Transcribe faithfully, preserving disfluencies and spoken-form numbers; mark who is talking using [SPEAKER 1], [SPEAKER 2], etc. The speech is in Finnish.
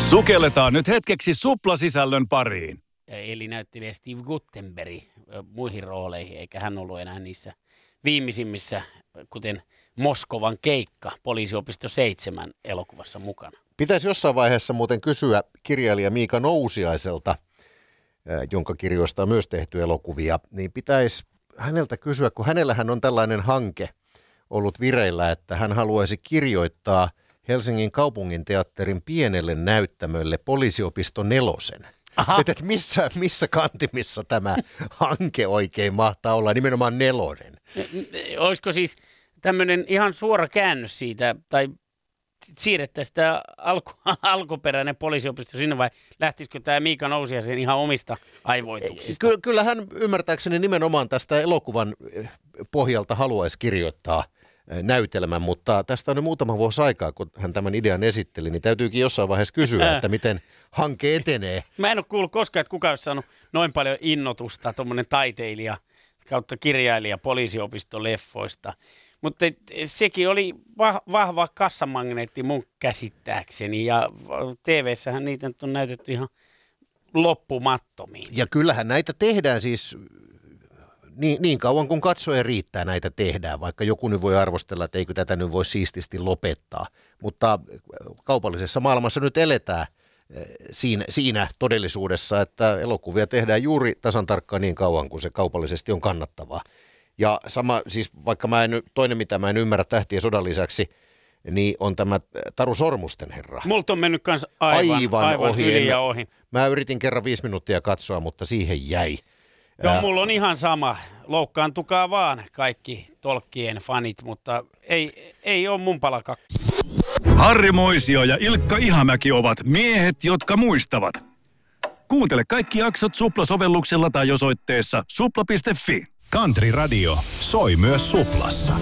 [SPEAKER 1] Sukelletaan nyt hetkeksi suplasisällön pariin.
[SPEAKER 2] Eli näyttelee Steve Guttenberg muihin rooleihin, eikä hän ollut enää niissä viimeisimmissä, kuten Moskovan keikka, Poliisiopisto seitsemän elokuvassa mukana.
[SPEAKER 3] Pitäisi jossain vaiheessa muuten kysyä kirjailija Miika Nousiaiselta, jonka kirjoista on myös tehty elokuvia, niin pitäisi häneltä kysyä, kun hänellähän on tällainen hanke ollut vireillä, että hän haluaisi kirjoittaa Helsingin kaupunginteatterin pienelle näyttämölle Poliisiopisto nelosen. Että et missä, missä kantimissa tämä hanke oikein mahtaa olla, nimenomaan nelonen?
[SPEAKER 2] Olisiko siis tämmöinen ihan suora käännös siitä, tai siirrettäisiin tämä alku, alkuperäinen Poliisiopisto sinne, vai lähtisikö tämä Miika Nousiaisen ihan omista aivoituksista?
[SPEAKER 3] Ky- kyllä hän ymmärtääkseni nimenomaan tästä elokuvan pohjalta haluaisi kirjoittaa näytelmän, mutta tästä on nyt muutama vuosi aikaa, kun hän tämän idean esitteli, niin täytyykin jossain vaiheessa kysyä, Ää. että miten hanke etenee.
[SPEAKER 2] Mä en ole kuullut koskaan, että kukaan olisi saanut noin paljon innotusta, tuommoinen taiteilija kautta kirjailija Poliisiopisto-leffoista. Mutta sekin oli vahva kassamagneetti mun käsittääkseni, ja T V:ssähän niitä on näytetty ihan loppumattomiin.
[SPEAKER 3] Ja kyllähän näitä tehdään siis niin, niin kauan kun katsoja riittää, näitä tehdään, vaikka joku nyt voi arvostella, että eikö tätä nyt voi siististi lopettaa. Mutta kaupallisessa maailmassa nyt eletään siinä, siinä todellisuudessa, että elokuvia tehdään juuri tasan tarkkaan niin kauan, kun se kaupallisesti on kannattavaa. Ja sama, siis vaikka mä en, toinen mitä mä en ymmärrä Tähtien sodan lisäksi, niin on tämä Taru Sormusten herra.
[SPEAKER 2] Multa on mennyt kans aivan, aivan, aivan
[SPEAKER 3] ohi.
[SPEAKER 2] yli ja ohi.
[SPEAKER 3] Mä yritin kerran viisi minuuttia katsoa, mutta siihen jäi.
[SPEAKER 2] Joo, ja mulla on ihan sama. Loukkaantukaa vaan kaikki Tolkien fanit, mutta ei, ei ole mun palaka.
[SPEAKER 1] Harri Moisio ja Ilkka Ihamäki ovat miehet, jotka muistavat. Kuuntele kaikki jaksot Supla-sovelluksella tai osoitteessa supla piste fi.
[SPEAKER 4] Country Radio soi myös Suplassa.